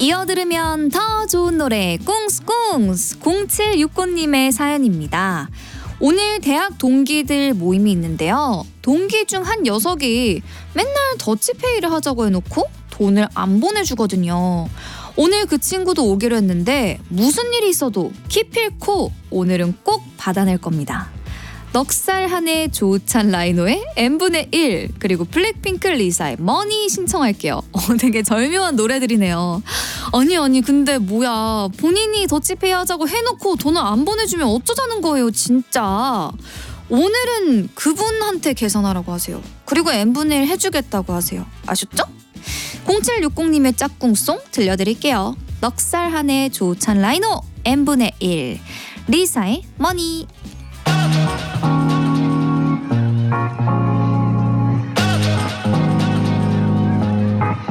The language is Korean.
이어 들으면 더 좋은 노래 꿍스꿍스 0769님의 사연입니다. 오늘 대학 동기들 모임이 있는데요. 동기 중 한 녀석이 맨날 더치페이를 하자고 해놓고 돈을 안 보내주거든요. 오늘 그 친구도 오기로 했는데 무슨 일이 있어도 기필코 오늘은 꼭 받아낼 겁니다. 넉살 한해 조찬 라이노의 n분의 1 그리고 블랙핑크 리사의 머니 신청할게요. 되게 절묘한 노래들이네요. 아니 근데 뭐야, 본인이 더치페이 하자고 해놓고 돈을 안 보내주면 어쩌자는 거예요 진짜. 오늘은 그분한테 계산하라고 하세요. 그리고 n분의 1 해주겠다고 하세요. 아셨죠? 0760님의 짝꿍송 들려드릴게요. 넉살 한해 조찬 라이노 n분의 1 리사의 머니.